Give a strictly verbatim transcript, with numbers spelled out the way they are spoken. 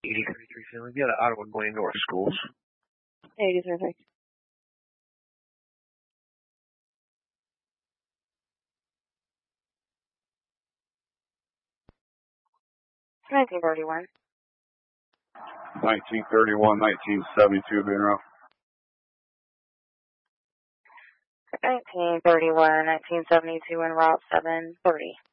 eighty thirty-three family, be out of Ottawa going into our schools. eighty thirty-three. nineteen thirty-one. nineteen thirty-one, nineteen seventy-two being route. nineteen thirty-one, nineteen seventy-two, and route seven thirty.